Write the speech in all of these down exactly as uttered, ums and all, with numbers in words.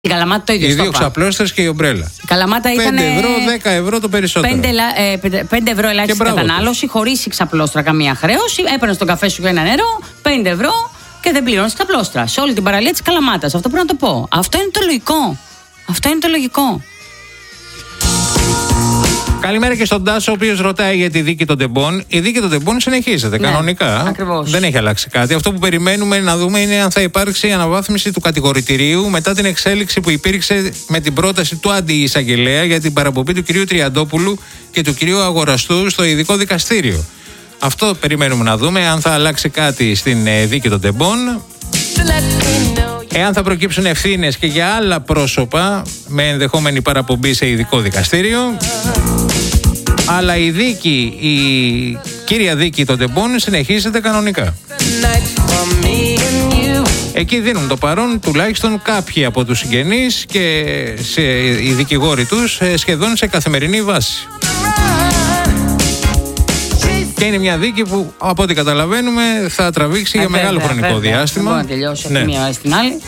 Η Καλαμάτα το ίδιο. Οι δύο ξαπλώστρες και η ομπρέλα. Η Καλαμάτα ήταν. πέντε ευρώ, δέκα ευρώ το περισσότερο. πέντε ευρώ ελάχιστη κατανάλωση, χωρίς ξαπλώστρα καμία χρέωση. Έπαιρνε τον καφέ σου για ένα νερό, πέντε ευρώ και δεν πληρώνεις ξαπλώστρα. Σε όλη την παραλία της Καλαμάτας. Αυτό πρέπει να το πω. Αυτό είναι το λογικό. Αυτό είναι το λογικό. Καλημέρα και στον Τάσο, ο οποίος ρωτάει για τη δίκη των τεμπών. Η δίκη των τεμπών συνεχίζεται, ναι, κανονικά. Ακριβώς. Δεν έχει αλλάξει κάτι. Αυτό που περιμένουμε να δούμε είναι αν θα υπάρξει αναβάθμιση του κατηγορητηρίου μετά την εξέλιξη που υπήρξε με την πρόταση του αντιεισαγγελέα για την παραπομπή του κυρίου Τριαντόπουλου και του κυρίου Αγοραστού στο ειδικό δικαστήριο. Αυτό περιμένουμε να δούμε, αν θα αλλάξει κάτι στην δίκη των τεμπών. Εάν θα προκύψουν ευθύνες και για άλλα πρόσωπα με ενδεχόμενη παραπομπή σε ειδικό δικαστήριο. Αλλά η δίκη, η κύρια δίκη των τεμπών συνεχίζεται κανονικά. Εκεί δίνουν το παρόν τουλάχιστον κάποιοι από τους συγγενείς και σε, οι δικηγόροι τους σχεδόν σε καθημερινή βάση. Και είναι μια δίκη που, από ό,τι καταλαβαίνουμε, θα τραβήξει ε, για βέβαια, μεγάλο χρονικό βέβαια. διάστημα. Δεν μπορεί να τελειώσει από ναι. μία ώρα στην άλλη.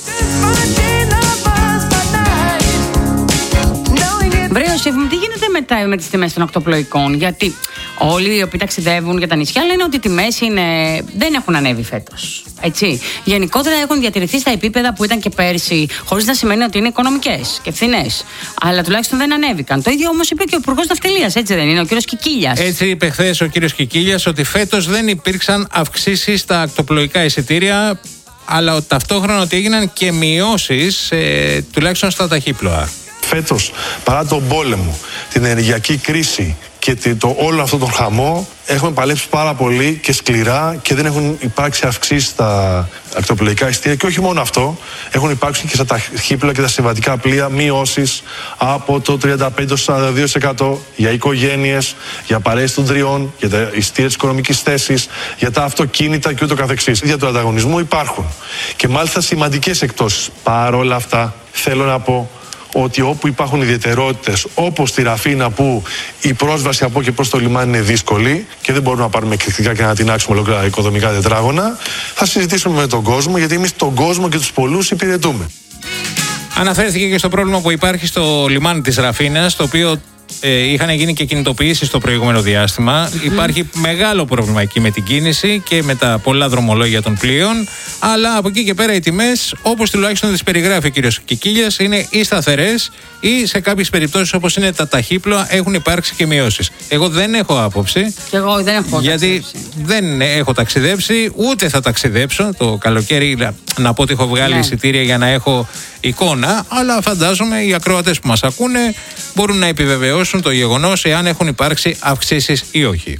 Βρε, Ιωσήφ, τι γίνεται μετά με τις τιμές των ακτοπλοϊκών? Γιατί όλοι οι οποίοι ταξιδεύουν για τα νησιά λένε ότι οι τιμές είναι... δεν έχουν ανέβει φέτος. Έτσι. Γενικότερα έχουν διατηρηθεί στα επίπεδα που ήταν και πέρσι, χωρίς να σημαίνει ότι είναι οικονομικές και φθηνές. Αλλά τουλάχιστον δεν ανέβηκαν. Το ίδιο όμως είπε και ο Υπουργός Ναυτιλίας, έτσι δεν είναι, ο κύριος Κικίλιας? Έτσι είπε χθες ο κύριος Κικίλιας, ότι φέτος δεν υπήρξαν αυξήσεις στα ακτοπλοϊκά εισιτήρια, αλλά ταυτόχρονα ότι έγιναν και μειώσεις ε, τουλάχιστον στα ταχύπλοα. Φέτος, παρά τον πόλεμο, την ενεργειακή κρίση και το, όλο αυτό τον χαμό, έχουμε παλέψει πάρα πολύ και σκληρά και δεν έχουν υπάρξει αυξήσεις στα ακτοπλοϊκά εισιτήρια. Και όχι μόνο αυτό, έχουν υπάρξει και στα ταχύπλοα και τα συμβατικά πλοία μειώσεις από το τριάντα πέντε τοις σαράντα δύο τοις εκατό για οικογένειες, για παρέες των τριών, για τα εισιτήρια της οικονομικής θέσης, για τα αυτοκίνητα και ούτω καθεξής. Για του ανταγωνισμού υπάρχουν. Και μάλιστα σημαντικές εκπτώσεις. Παρ' όλα αυτά, θέλω να πω ότι όπου υπάρχουν ιδιαιτερότητες, όπως στη Ραφίνα, που η πρόσβαση από και προς το λιμάνι είναι δύσκολη και δεν μπορούμε να πάρουμε εκρηκτικά και να τεινάξουμε ολόκληρα οικοδομικά τετράγωνα, θα συζητήσουμε με τον κόσμο, γιατί εμείς τον κόσμο και τους πολλούς υπηρετούμε. Αναφέρθηκε και στο πρόβλημα που υπάρχει στο λιμάνι της Ραφίνας, το οποίο ε, είχαν γίνει και κινητοποιήσεις στο προηγούμενο διάστημα. Mm-hmm. Υπάρχει μεγάλο πρόβλημα εκεί με την κίνηση και με τα πολλά δρομολόγια των πλοίων. Αλλά από εκεί και πέρα οι τιμές, όπως τουλάχιστον τις περιγράφει ο κύριος Κικίλιας, είναι ή σταθερές ή σε κάποιες περιπτώσεις, όπως είναι τα ταχύπλοα, έχουν υπάρξει και μειώσεις. Εγώ δεν έχω άποψη. Και εγώ δεν έχω γιατί ταξιδέψει. δεν έχω ταξιδέψει, ούτε θα ταξιδέψω. Το καλοκαίρι να πω ότι έχω βγάλει ναι. εισιτήρια για να έχω εικόνα, αλλά φαντάζομαι οι ακροατές που μας ακούνε μπορούν να επιβεβαιώσουν το γεγονός εάν έχουν υπάρξει αυξήσεις ή όχι.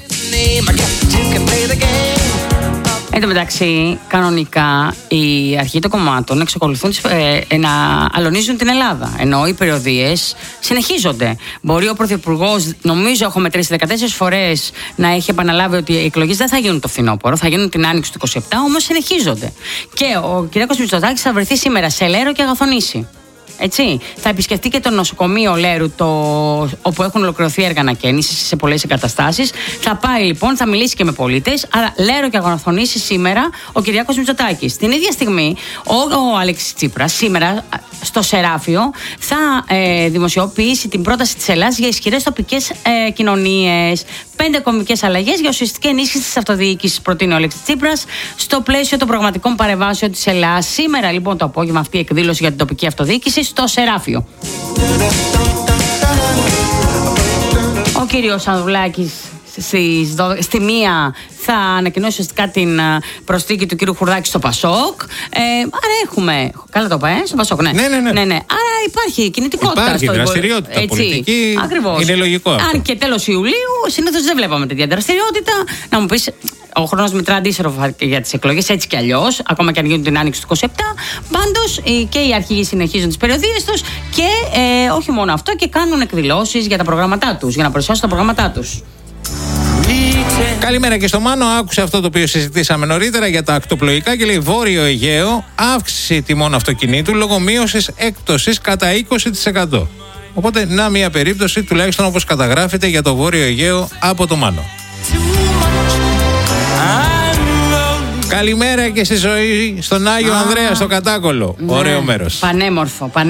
Εν τω μεταξύ, κανονικά οι αρχηγοί των κομμάτων εξακολουθούν ε, να αλωνίζουν την Ελλάδα. Ενώ οι περιοδίες συνεχίζονται. Μπορεί ο Πρωθυπουργός, νομίζω έχω μετρήσει δεκατέσσερις φορές, να έχει επαναλάβει ότι οι εκλογές δεν θα γίνουν το φθινόπωρο, θα γίνουν την άνοιξη του είκοσι επτά, όμως συνεχίζονται. Και ο κ. Μητσοτάκης θα βρεθεί σήμερα σε Λέρο και Αγαθονήσι. Έτσι. Θα επισκεφτεί και το νοσοκομείο Λέρου, το, όπου έχουν ολοκληρωθεί έργα ανακαίνησης σε πολλές εγκαταστάσεις. Θα πάει λοιπόν, θα μιλήσει και με πολίτες. Άρα, Λέρο και Αγαθονήσι σήμερα ο Κυριάκος Μητσοτάκης. Την ίδια στιγμή, ο, ο Αλέξης Τσίπρας σήμερα στο Σεράφιο θα ε, δημοσιοποιήσει την πρόταση της Ελλάδας για ισχυρές τοπικές ε, κοινωνίες. Πέντε κομβικές αλλαγές για ουσιαστική ενίσχυση της αυτοδιοίκησης, προτείνει ο Αλέξης Τσίπρας, στο πλαίσιο των πραγματικών παρεμβάσεων της Ελλάδας. Σήμερα λοιπόν το απόγευμα αυτή η εκδήλωση για την τοπική αυτοδιοίκηση στο Σεράφιο. Ο κύριος Ανδρουλάκης στη μία θα ανακοινώσει ουσιαστικά την προσθήκη του κύριου Χουρδάκη στο Πασόκ. Ε, άρα έχουμε. Καλά το είπα, ε, στο Πασόκ, ναι. Ναι, ναι, ναι. ναι, ναι. Άρα υπάρχει κινητικότητα. Υπάρχει στο δραστηριότητα έτσι, πολιτική. Ακριβώς. Είναι λογικό αυτό. Αν και τέλος Ιουλίου, συνήθως δεν βλέπαμε τέτοια δραστηριότητα. Να μου πεις, ο χρόνος μετρά αντίστροφα για τις εκλογές, έτσι κι αλλιώς, ακόμα και αν γίνουν την άνοιξη του είκοσι επτά. Πάντως και οι αρχηγοί συνεχίζουν τις περιοδίες τους και ε, όχι μόνο αυτό, και κάνουν εκδηλώσεις για τα προγράμματά τους, για να παρουσιάσουν τα προγράμματά τους. Καλημέρα και στο Μάνο. Άκουσε αυτό το οποίο συζητήσαμε νωρίτερα για τα ακτοπλοϊκά και λέει: Βόρειο Αιγαίο, αύξηση τιμών αυτοκινήτου λόγω μείωσης έκπτωσης κατά είκοσι τοις εκατό. Οπότε, να μια περίπτωση, τουλάχιστον όπως καταγράφεται για το Βόρειο Αιγαίο από το Μάνο. Καλημέρα και στη ζωή στον Άγιο Α, Ανδρέα στο Κατάκολο. Ναι. Ωραίο μέρος. Πανέμορφο.